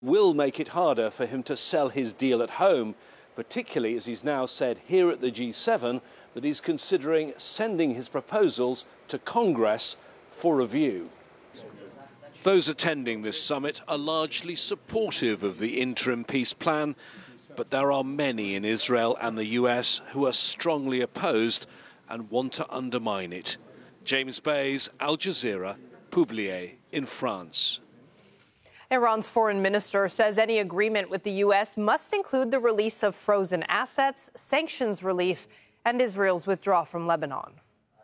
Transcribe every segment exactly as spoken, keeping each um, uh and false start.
will make it harder for him to sell his deal at home, particularly as he's now said here at the G seven that he's considering sending his proposals to Congress for review. Those attending this summit are largely supportive of the interim peace plan, but there are many in Israel and the U S who are strongly opposed and want to undermine it. James Bays, Al Jazeera, Publier in France. Iran's foreign minister says any agreement with the U S must include the release of frozen assets, sanctions relief, and Israel's withdrawal from Lebanon.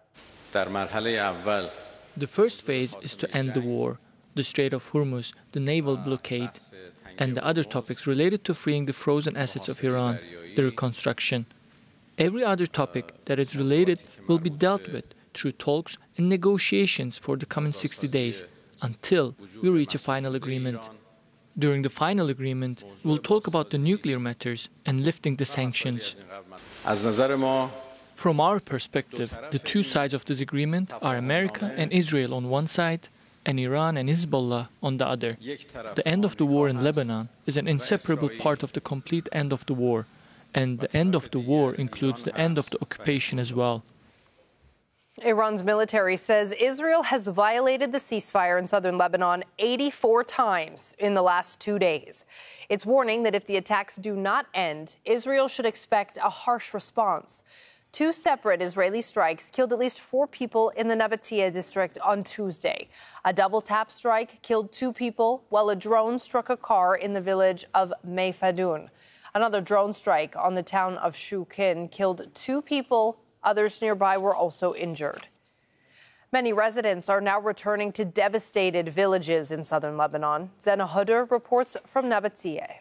The first phase is to end the war, the Strait of Hormuz, the naval blockade, and the other topics related to freeing the frozen assets of Iran, the reconstruction. Every other topic that is related will be dealt with through talks and negotiations for the coming sixty days, until we reach a final agreement. During the final agreement, we'll talk about the nuclear matters and lifting the sanctions. From our perspective, the two sides of this agreement are America and Israel on one side, and Iran and Hezbollah on the other. The end of the war in Lebanon is an inseparable part of the complete end of the war, and the end of the war includes the end of the occupation as well. Iran's military says Israel has violated the ceasefire in southern Lebanon eighty-four times in the last two days. It's warning that if the attacks do not end, Israel should expect a harsh response. Two separate Israeli strikes killed at least four people in the Nabatea district on Tuesday. A double-tap strike killed two people, while a drone struck a car in the village of Meifadun. Another drone strike on the town of Shukin killed two people. Others nearby were also injured. Many residents are now returning to devastated villages in southern Lebanon. Zena Huder reports from Nabatea.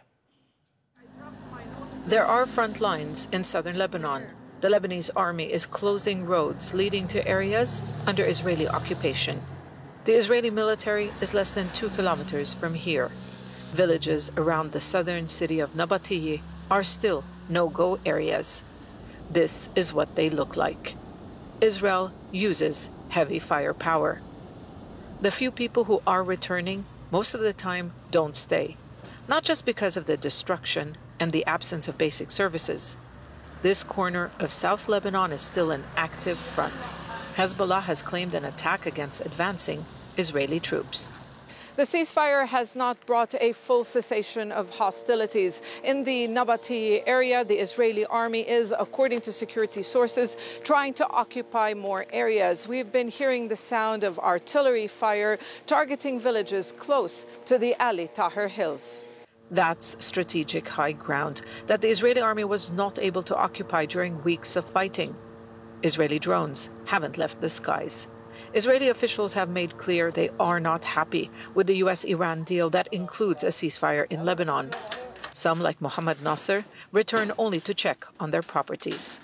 There are front lines in southern Lebanon. The Lebanese army is closing roads leading to areas under Israeli occupation. The Israeli military is less than two kilometers from here. Villages around the southern city of Nabatea are still no-go areas. This is what they look like. Israel uses heavy firepower. The few people who are returning, most of the time, don't stay. Not just because of the destruction and the absence of basic services. This corner of South Lebanon is still an active front. Hezbollah has claimed an attack against advancing Israeli troops. The ceasefire has not brought a full cessation of hostilities. In the Nabatea area, the Israeli army is, according to security sources, trying to occupy more areas. We've been hearing the sound of artillery fire targeting villages close to the Ali Tahrir Hills. That's strategic high ground that the Israeli army was not able to occupy during weeks of fighting. Israeli drones haven't left the skies. Israeli officials have made clear they are not happy with the U S Iran deal that includes a ceasefire in Lebanon. Some, like Mohammed Nasser, return only to check on their properties.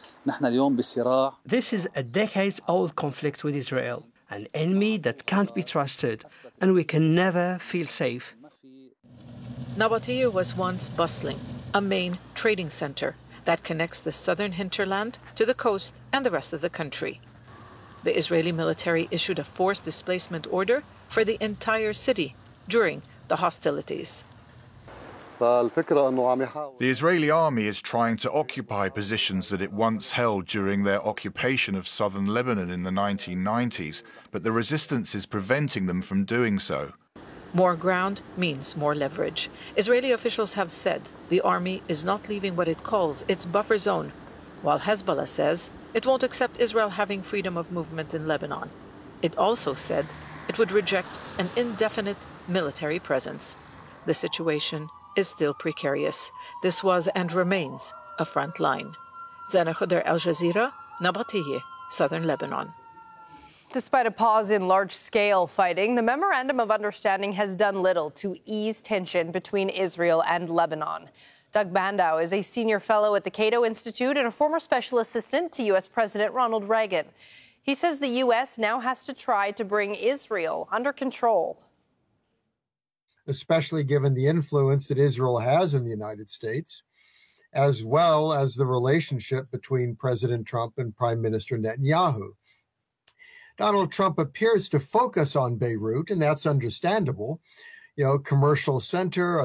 This is a decades-old conflict with Israel, an enemy that can't be trusted, and we can never feel safe. Nabatea was once bustling, a main trading center that connects the southern hinterland to the coast and the rest of the country. The Israeli military issued a forced displacement order for the entire city during the hostilities. The Israeli army is trying to occupy positions that it once held during their occupation of southern Lebanon in the nineteen nineties, but the resistance is preventing them from doing so. More ground means more leverage. Israeli officials have said the army is not leaving what it calls its buffer zone, while Hezbollah says it won't accept Israel having freedom of movement in Lebanon. It also said it would reject an indefinite military presence. The situation is still precarious. This was and remains a front line. Zena Huder, Al Jazeera, Nabatea, southern Lebanon. Despite a pause in large-scale fighting, the Memorandum of Understanding has done little to ease tension between Israel and Lebanon. Doug Bandow is a senior fellow at the Cato Institute and a former special assistant to U S President Ronald Reagan. He says the U S now has to try to bring Israel under control. Especially given the influence that Israel has in the United States, as well as the relationship between President Trump and Prime Minister Netanyahu. Donald Trump appears to focus on Beirut, and that's understandable. You know, commercial center,